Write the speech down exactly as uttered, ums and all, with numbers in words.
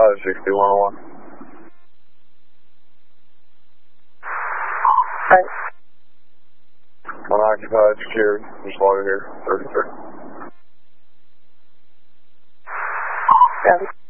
five sixty one oh one. Right. Unoccupied, secured. Just log it here. thirty-three. Copy.